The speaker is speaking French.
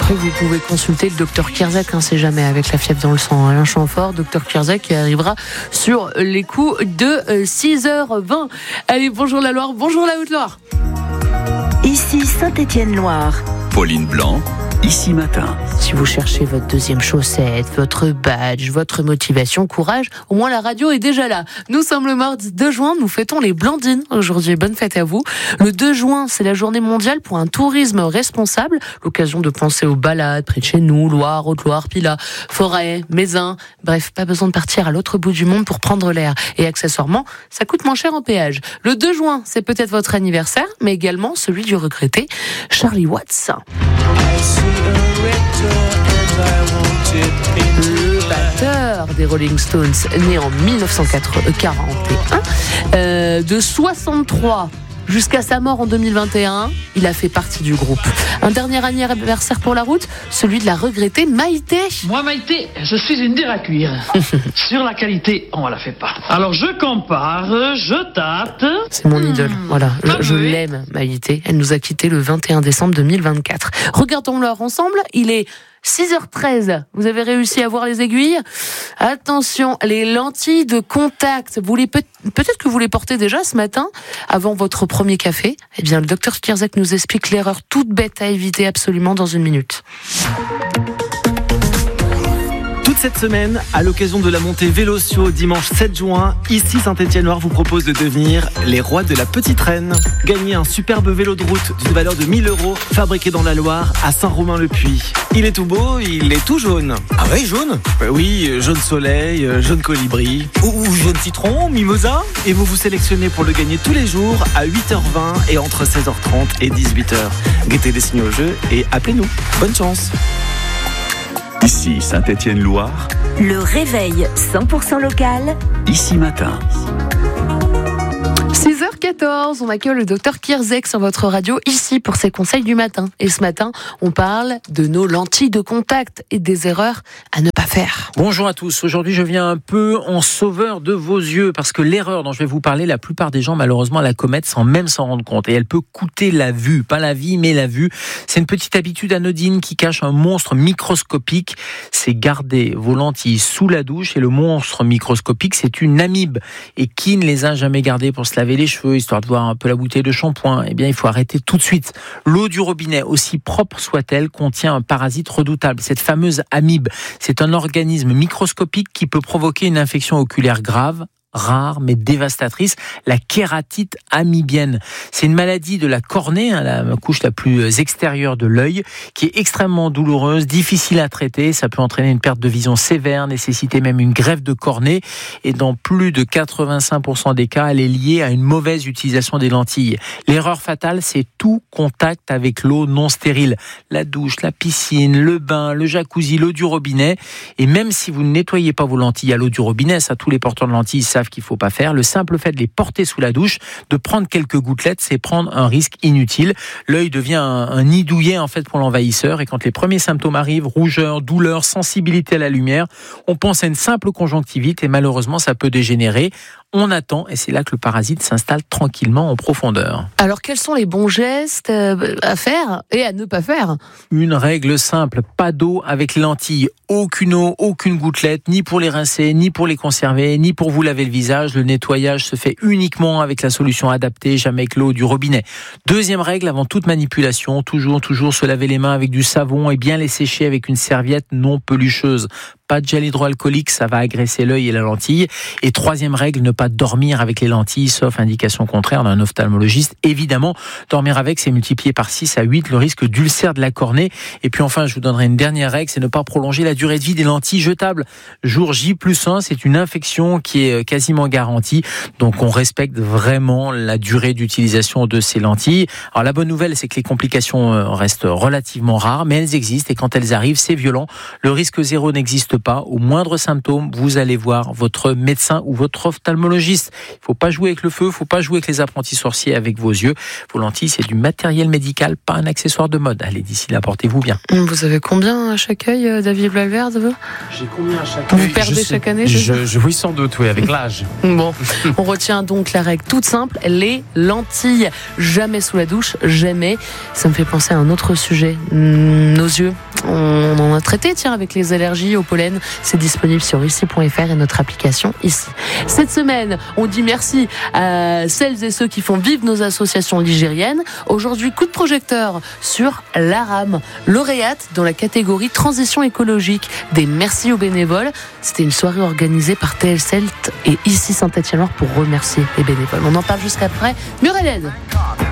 Après, vous pouvez consulter le docteur Kierzek, c'est jamais avec la fièvre dans le sang. Alain Chamfort, docteur Kierzek, qui arrivera sur les coups de 6h20. Allez, bonjour la Loire, bonjour la Haute-Loire. Ici Saint-Étienne-Loire. Pauline Blanc, Ici Matin. Si vous cherchez votre deuxième chaussette, votre badge, votre motivation, courage, au moins la radio est déjà là. Nous sommes le mardi 2 juin, nous fêtons les Blandines aujourd'hui. Bonne fête à vous. Le 2 juin, c'est la journée mondiale pour un tourisme responsable. L'occasion de penser aux balades près de chez nous, Loire, Haute-Loire, Pilat, Forêt, Mézin. Bref, pas besoin de partir à l'autre bout du monde pour prendre l'air. Et accessoirement, ça coûte moins cher en péage. Le 2 juin, c'est peut-être votre anniversaire, mais également celui du regretté Charlie Watts. Le batteur des Rolling Stones, né en 1941, de 63 jusqu'à sa mort en 2021, il a fait partie du groupe. Un dernier anniversaire pour la route, celui de la regrettée Maïté. Moi, Maïté, je suis une dure à cuire. Sur la qualité, on ne la fait pas. Alors, je compare, je tâte. C'est mon idole, voilà. Je l'aime, Maïté. Elle nous a quittés le 21 décembre 2024. Regardons-leur ensemble. Il est 6h13, vous avez réussi à voir les aiguilles. Attention, les lentilles de contact, peut-être que vous les portez déjà ce matin, avant votre premier café. Eh bien, le docteur Kierzek nous explique l'erreur toute bête à éviter absolument dans une minute. Cette semaine, à l'occasion de la montée Vélocio dimanche 7 juin, ici Saint-Étienne-Loire vous propose de devenir les rois de la Petite Reine. Gagnez un superbe vélo de route d'une valeur de 1 000 € fabriqué dans la Loire à Saint-Romain-le-Puy. Il est tout beau, il est tout jaune. Ah ouais, jaune ? Oui, jaune soleil, jaune colibri. Ou jaune citron, mimosa ? Et vous vous sélectionnez pour le gagner tous les jours à 8h20 et entre 16h30 et 18h. Guettez les signes au jeu et appelez-nous. Bonne chance. Ici Saint-Étienne-Loire. Le réveil 100% local. Ici Matin. 6h14, on accueille le docteur Kierzek sur votre radio ici pour ses conseils du matin. Et ce matin, on parle de nos lentilles de contact et des erreurs à ne pas faire. Bonjour à tous, aujourd'hui je viens un peu en sauveur de vos yeux parce que l'erreur dont je vais vous parler, la plupart des gens malheureusement la commettent sans même s'en rendre compte et elle peut coûter la vue, pas la vie mais la vue. C'est une petite habitude anodine qui cache un monstre microscopique, c'est garder vos lentilles sous la douche et le monstre microscopique c'est une amibe. Et qui ne les a jamais gardées pour se laver les cheveux, histoire de voir un peu la bouteille de shampoing, eh bien il faut arrêter tout de suite. L'eau du robinet, aussi propre soit-elle, contient un parasite redoutable, cette fameuse amibe. C'est un organisme microscopique qui peut provoquer une infection oculaire grave, rare mais dévastatrice, la kératite amibienne. C'est une maladie de la cornée, la couche la plus extérieure de l'œil, qui est extrêmement douloureuse, difficile à traiter. Ça peut entraîner une perte de vision sévère, nécessiter même une greffe de cornée. Et dans plus de 85% des cas, elle est liée à une mauvaise utilisation des lentilles. L'erreur fatale, c'est tout contact avec l'eau non stérile. La douche, la piscine, le bain, le jacuzzi, l'eau du robinet. Et même si vous ne nettoyez pas vos lentilles à l'eau du robinet, ça tous les porteurs de lentilles savent qu'il ne faut pas faire. Le simple fait de les porter sous la douche, de prendre quelques gouttelettes, c'est prendre un risque inutile. L'œil devient un nid douillet en fait pour l'envahisseur et quand les premiers symptômes arrivent, rougeur, douleur, sensibilité à la lumière, on pense à une simple conjonctivite et malheureusement ça peut dégénérer. On attend et c'est là que le parasite s'installe tranquillement en profondeur. Alors quels sont les bons gestes à faire et à ne pas faire ? Une règle simple, pas d'eau avec les lentilles. Aucune eau, aucune gouttelette, ni pour les rincer, ni pour les conserver, ni pour vous laver le visage. Le nettoyage se fait uniquement avec la solution adaptée, jamais avec l'eau du robinet. Deuxième règle, avant toute manipulation, toujours se laver les mains avec du savon et bien les sécher avec une serviette non pelucheuse. Pas de gel hydroalcoolique, ça va agresser l'œil et la lentille. Et troisième règle, ne pas dormir avec les lentilles, sauf indication contraire d'un ophtalmologiste. Évidemment, dormir avec, c'est multiplier par 6 à 8 le risque d'ulcère de la cornée. Et puis enfin, je vous donnerai une dernière règle, c'est ne pas prolonger la durée de vie des lentilles jetables. Jour J+1, c'est une infection qui est quasiment garantie. Donc on respecte vraiment la durée d'utilisation de ces lentilles. Alors la bonne nouvelle, c'est que les complications restent relativement rares, mais elles existent. Et quand elles arrivent, c'est violent. Le risque zéro n'existe pas. Au moindre symptôme, vous allez voir votre médecin ou votre ophtalmologiste. Il ne faut pas jouer avec le feu, il ne faut pas jouer avec les apprentis sorciers avec vos yeux. Vos lentilles, c'est du matériel médical, pas un accessoire de mode. Allez, d'ici là, portez-vous bien. Vous avez combien à chaque œil, David Blaivert, vous ? J'ai combien à chaque œil ? Vous perdez chaque année, oui, sans doute, oui, avec l'âge. Bon, on retient donc la règle toute simple, les lentilles. Jamais sous la douche, jamais. Ça me fait penser à un autre sujet. Nos yeux. On en a traité, tiens, avec les allergies au pollen. C'est disponible sur ici.fr et notre application ici. Cette semaine, on dit merci à celles et ceux qui font vivre nos associations ligériennes. Aujourd'hui, coup de projecteur sur l'ARAM, lauréate dans la catégorie transition écologique. Des merci aux bénévoles. C'était une soirée organisée par TL Celt et ici Saint-Étienne-Loire pour remercier les bénévoles. On en parle jusqu'après. Murélène.